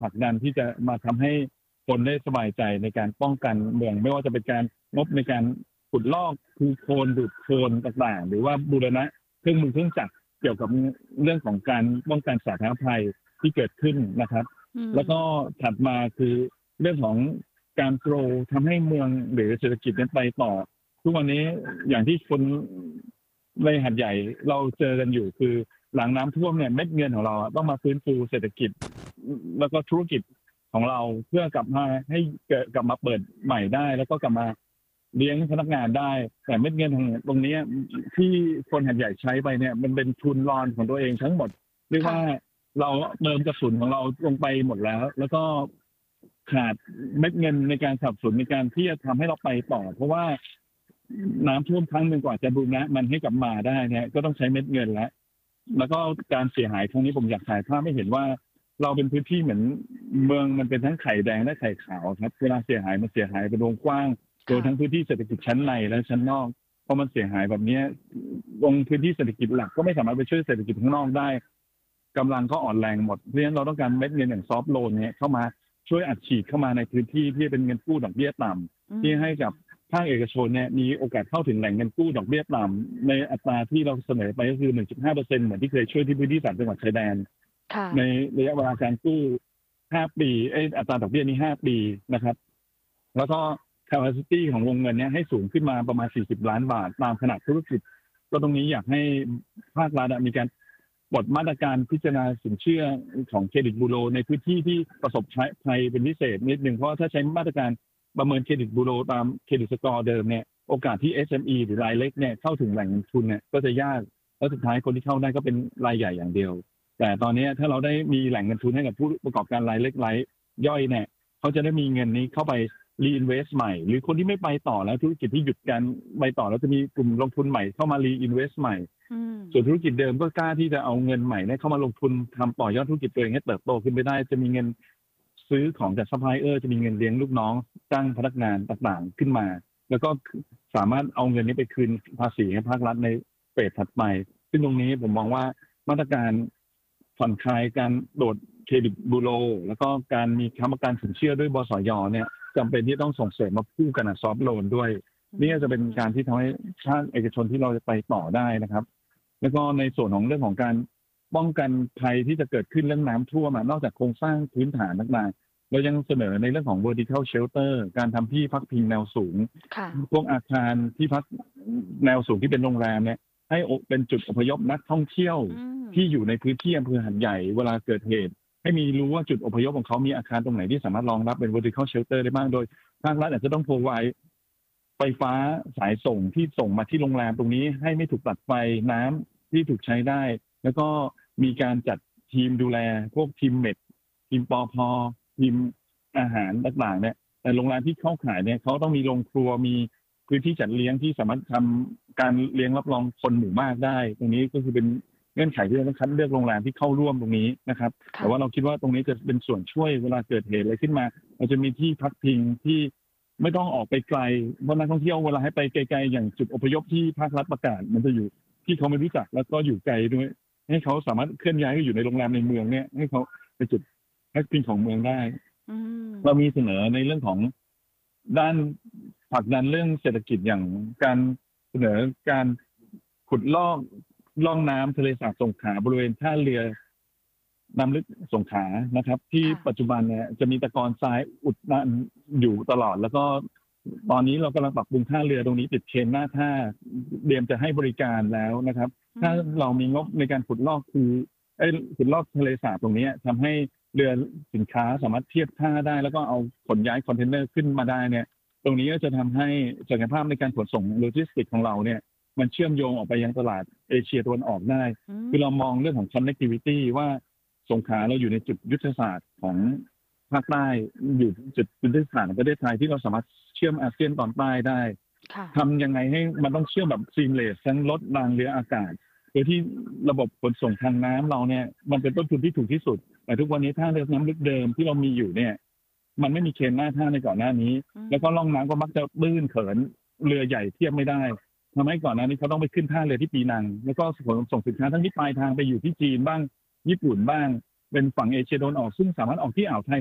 ผลักดันที่จะมาทำให้คนได้สบายใจในการป้องกันเมืองไม่ว่าจะเป็นการงบในการขุดลอกคูโคลนดูดโคลนต่างๆหรือว่าบูรณะเครื่องมือเครื่องจักรเกี่ยวกับเรื่องของการป้องกันสาธารณภัยที่เกิดขึ้นนะครับแล้วก็ถัดมาคือเรื่องของการโกรทำให้เมืองหรือเศรษฐกิจนั้นไปต่อทุกวันนี้อย่างที่คนในหาดใหญ่เราเจอกันอยู่คือหลังน้ำท่วมเนี่ยเม็ดเงินของเราต้องมาฟื้นฟูเศรษฐกิจแล้วก็ธุรกิจของเราเพื่อกลับมาให้กลับมาเปิดใหม่ได้แล้วก็กลับมาเลี้ยงพนักงานได้แต่เม็ดเงินตรงนี้ที่คนหาดใหญ่ใช้ไปเนี่ยมันเป็นทุนรอนของตัวเองทั้งหมดเรียกว่าเราเติมกระสุนของเราลงไปหมดแล้วก็ขาดเม็ดเงินในการสนับสนุนในการที่จะทำให้เราไปต่อเพราะว่าน้ำท่วมครั้งหนึ่งกว่าจะบูรณะมันให้กลับมาได้เนี่ยก็ต้องใช้เม็ดเงินแล้วก็การเสียหายครั้งนี้ผมอยากถ่ายภาพให้เห็นว่าเราเป็นพื้นที่เหมือนเมืองมันเป็นทั้งไข่แดงและไข่ขาวครับเวลาเสียหายมันเสียหายเป็นวงกว้างโดยทั้งพื้นที่เศรษฐกิจชั้นในและชั้นนอกพอมันเสียหายแบบนี้วงพื้นที่เศรษฐกิจหลักก็ไม่สามารถไปช่วยเศรษฐกิจข้างนอกได้กำลังก็อ่อนแรงหมดเพราะฉะนั้นเราต้องการเม็ดเงินอย่างซอฟท์โลนเนี่ยเข้ามาช่วยอัดฉีดเข้ามาในพื้นที่ที่เป็นเงินกู้ดอกเบี้ยต่ำที่ให้กับภาคเอกชนเนี่ยมีโอกาสเข้าถึงแหล่งเงินกู้ดอกเบี้ยต่ำในอัตราที่เราเสนอไปก็คือ 1.5% เหมือนที่เคยช่วยที่พื้นที่3จังหวัดชายแดนในระยะเวลาการกู้5ปีอัตราดอกเบี้ยนี้5ปีนะครับแล้วก็ capacity ของวงเงินเนี้ยให้สูงขึ้นมาประมาณ40ล้านบาทตามขนาดธุรกิจก็ตรงนี้อยากให้ภาครัฐมีการปลดมาตรการพิจารณาสินเชื่อของเครดิตบูโรในพื้นที่ที่ประสบภัยเป็นพิเศษนิดนึงเพราะถ้าใช้มาตรการประเมินเครดิตบูโรตามเครดิตสกอร์เดิมเนี่ยโอกาสที่ SME หรือรายเล็กเนี่ยเข้าถึงแหล่งเงินทุนเนี่ยก็จะยากแล้วสุดท้ายคนที่เข้าได้ก็เป็นรายใหญ่อย่างเดียวแต่ตอนนี้ถ้าเราได้มีแหล่งเงินทุนให้กับผู้ประกอบการรายเล็กรายย่อยเนี่ยเขาจะได้มีเงินนี้เข้าไปreinvest ใหม่หรือคนที่ไม่ไปต่อแล้วธุรกิจที่หยุดการไปต่อแล้วจะมีกลุ่มลงทุนใหม่เข้ามา reinvest ใหม่ส่วนธุรกิจเดิมก็กล้าที่จะเอาเงินใหม่เนี่ยเข้ามาลงทุนทำต่อยอดธุรกิจตัวเองให้เติบโตขึ้นไปได้จะมีเงินซื้อของจากซัพพลายเออร์จะมีเงินเลี้ยงลูกน้องจ้างพนักงานต่างๆขึ้นมาแล้วก็สามารถเอาเงินนี้ไปคืนภาษีให้ภาครัฐในเฟสถัดไปซึ่งตรงนี้ผมมองว่ามาตรการผ่อนคลายการโดดเครดิตบูโรแล้วก็การมีค้ำประกันสินเชื่อด้วยบสยเนี่ยจำเป็นที่ต้องส่งเสริมมาคู่กันซอฟท์โลนด้วยนี่จะเป็นการที่ทำให้ภาคเอกชนที่เราจะไปต่อได้นะครับแล้วก็ในส่วนของเรื่องของการป้องกันภัยที่จะเกิดขึ้นเรื่องน้ำท่วมนอกจากโครงสร้างพื้นฐานต่างๆเรายังเสนอในเรื่องของ vertical shelter การทำที่พักพิงแนวสูงพวกอาคารที่พักแนวสูงที่เป็นโรงแรมเนี่ยให้เป็นจุดอพยพนักท่องเที่ยวที่อยู่ในพื้นที่อำเภอหาดใหญ่เวลาเกิดเหตุให้มีรู้ว่าจุดอพยพของเขามีอาคารตรงไหนที่สามารถรองรับเป็น vertical shelter ได้บ้างโดยภาครัฐอาจจะต้อง provide ไฟฟ้าสายส่งที่ส่งมาที่โรงแรมตรงนี้ให้ไม่ถูกตัดไฟน้ำที่ถูกใช้ได้แล้วก็มีการจัดทีมดูแลพวกทีมเมดทีมปพทีมอาหารต่างๆเนี่ยแต่โรงแรมที่เข้าขายเนี่ยเขาต้องมีโรงครัวมีพื้นที่จัดเลี้ยงที่สามารถทำการเลี้ยงรับรองคนหมู่มากได้ตรงนี้ก็คือเป็นเงื่อนไขที่เราต้องคัดเลือกโรงแรมที่เข้าร่วมตรงนี้นะครับแต่ว่าเราคิดว่าตรงนี้จะเป็นส่วนช่วยเวลาเกิดเหตุอะไรขึ้นมาเราจะมีที่พักพิงที่ไม่ต้องออกไปไกลเพราะนักท่องเที่ยวเวลาให้ไปไกลๆอย่างจุดอพยพที่ภาครัฐประกาศมันจะอยู่ที่เขาไม่รู้จักแล้วก็อยู่ไกลด้วยให้เขาสามารถเคลื่อนย้ายอยู่ในโรงแรมในเมืองเนี่ยให้เขาไปจุดพักพิงของเมืองได้เรามีเสนอในเรื่องของด้านผลักดันเรื่องเศรษฐกิจอย่างการเสนอการขุดลอกล่องน้ำทะเลสาบสงขลาบริเวณท่าเรือน้ำลึกสงขลานะครับที่ปัจจุบันเนี่ยจะมีตะกอนทรายอุดตันอยู่ตลอดแล้วก็ตอนนี้เรากำลังปรับปรุงท่าเรือตรงนี้ติดเคนหน้าท่าเตรียมจะให้บริการแล้วนะครับถ้าเรามีงบในการขุดลอกขุดลอกทะเลสาบตรงนี้ทำให้เรือสินค้าสามารถเทียบท่าได้แล้วก็เอาขนย้ายคอนเทนเนอร์ขึ้นมาได้เนี่ยตรงนี้ก็จะทำให้ศักยภาพในการขนส่งโลจิสติกของเราเนี่ยมันเชื่อมโยงออกไปยังตลาดเอเชียตะวันออกได้คือเรามองเรื่องของ connectivity ว่าสงขลาเราอยู่ในจุดยุทธศาสตร์ของภาคใต้อยู่จุดยุทธศาสตร์ของประเทศไทยที่เราสามารถเชื่อมอาเซียนตอนใต้ได้ทำยังไงให้มันต้องเชื่อมแบบ seamless ทั้งรถรางเรืออากาศโดยที่ระบบขนส่งทางน้ำเราเนี่ยมันเป็นต้นทุนที่ถูกที่สุดแต่ทุกวันนี้ท่าเรือน้ำลึกเดิมที่เรามีอยู่เนี่ยมันไม่มีเคนหน้าท่าในก่อนหน้านี้แล้วก็ล่องน้ำก็มักจะตื้นเขินเรือใหญ่เทียบไม่ได้ทำให้ก่อนหน้านี้เขาต้องไปขึ้นท่าเรือที่ปีนังแล้วก็ส่งสินค้าทั้งที่ปลายทางไปอยู่ที่จีนบ้างญี่ปุ่นบ้างเป็นฝั่งเอเชียตะวันออกซึ่งสามารถออกที่อ่าวไทย